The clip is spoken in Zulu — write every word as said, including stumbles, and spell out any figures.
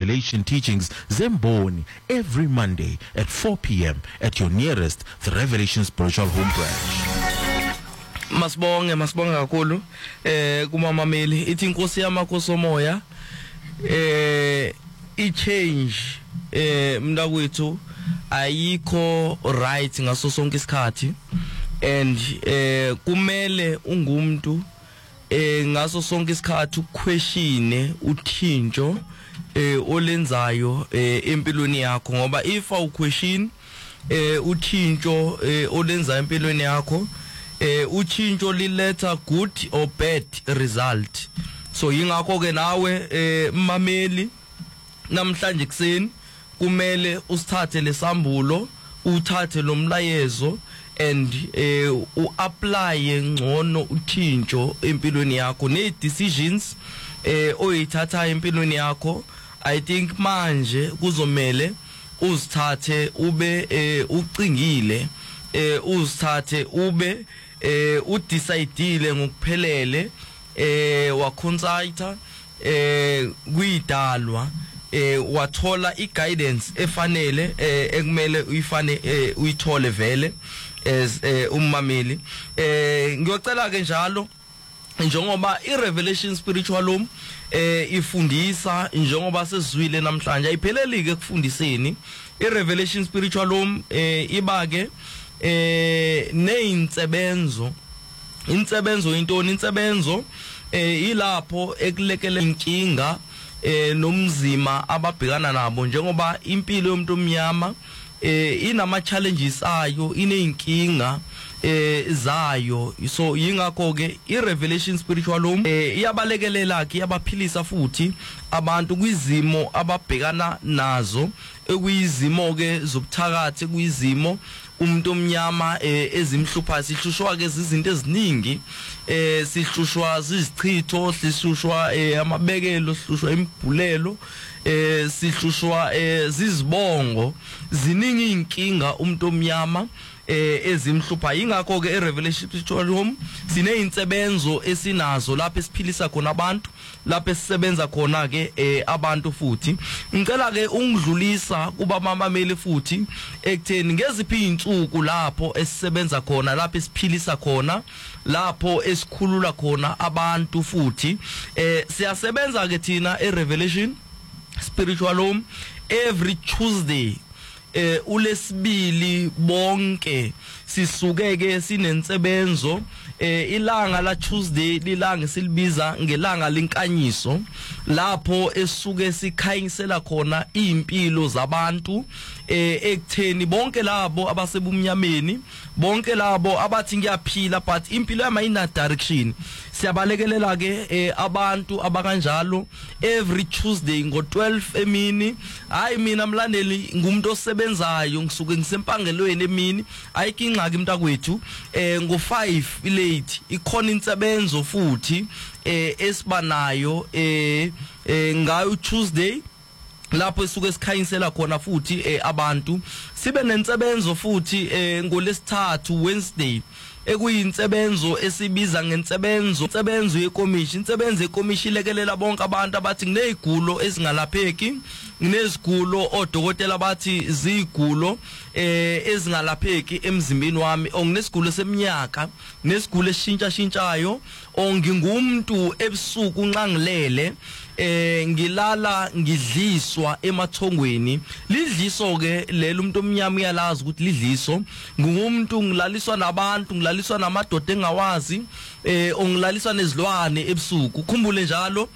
Revelation Teachings Zemboni every Monday at four p m at your nearest The Revelation Spiritual Home Branch. Masibonge masibonge kakhulu eh kumamameli ithi inkosi yamakhosi omoya eh I change eh mntakwethu ayikho right ngaso sonke isikhathi and eh kumele ungumuntu eh ngaso sonke isikhathi uquestione uthinjo eh olenzayo eh empilweni yakho ngoba if u question eh uthinjo eh olenza empilweni yakho eh uthinjo liletha good or bad result. So yingakho ke nawe eh mameli namhlanje kuseni kumele usithathe lesambulo uthathe lo mlayezo and eh uapply ngcono uthinjo empilweni yakho ne decisions eh oyithatha empilweni yakho. I think manje kuzomela uzithathe ube eh ucingile eh uzithathe ube eh udecidile ngokuphelele eh wa consulta eh kuyidalwa eh wathola iguidance efanele eh ekumele uyifane eh uyithole vele as ummameli eh ngiyocela ke njalo njengoba iRevelation Spiritual Home eh ifundisa njengoba sesizwile namhlanje ayipheleli ke kufundiseni iRevelation Spiritual Home eh ibake eh neinsebenzo insebenzo intoni insebenzo eh ilapho ekulekela inkinga eh nomzima ababhekana nabo njengoba impilo yomuntu omnyama eh inama challenges ayo ineyinkinga eh zayo. So yingakho ke iRevelation Spiritual Home eh iyabalekelela ke yabaphilisa futhi abantu kwizimo ababhekana nazo ekuyizimo ke zobuthakathi kuyizimo umuntu omnyama eh ezimhlupha sihlushwa ke izinto eziningi eh sihlushwa zizichitho sihlushwa eh amabekelo sihlushwa imibhulelo eh sihlushwa eh zizibongo ziningi inkinga umuntu omnyama eh ezimhlupha. Yingakho ke eRevelation Spiritual Home sine insebenzo esinazo lapho esiphilisa khona abantu lapho esisebenza khona ke eh abantu futhi ngicela ke ungidlulisa kuba mamameli futhi ekutheni ngeziphi insuku lapho esisebenza khona lapho esiphilisa khona lapho esikhulula khona abantu futhi eh siyasebenza ke thina eRevelation Spiritual Home every Tuesday eh ulesibili bonke sisuke ke sinensebenzo eh ilanga la Tuesday lilanga silibiza ngelanga lenkanyiso lapho esuke sikhanyisela khona impilo zabantu eh ekutheni bonke labo abasebumnyameni bonke labo abathi ngiyaphila but impilo yama ina direction siyabalekelela ke eh, abantu abakanjalo every Tuesday ngo twelve emini. Hayi mina mlandeli ngumuntu osebenzayo ngisuke ngisempangelweni emini ayikinqa ke mntakwethu eh ngo five late ikhona insebenzo futhi eh esibanayo eh, eh ngayo Tuesday lapho esuke sikhanyisela khona futhi eh, abantu sibe nensebenzo futhi eh, ngolesithathu Wednesday ekuyinsebenzo esibiza ngensebenzo insebenzo yekommission insebenzo yekommission lekelela bonke abantu abathi kunezigulo ezingalapheki nginezigulo odokotela bathi zigulo eh ezingalapheki emzimbeni wami onginesigulo seminyaka nesigulo eshintsha shintshayo ongingumuntu ebusuku nqangilele eh ngilala ngidliswa emathongweni lidliso ke lelo umuntu omnyama uyalazi ukuthi lidliso ngumuntu ngilaliswa nabantu ngilaliswa namadoda engawazi eh ongilaliswa nezilwane ebusuku ukhumbule njalo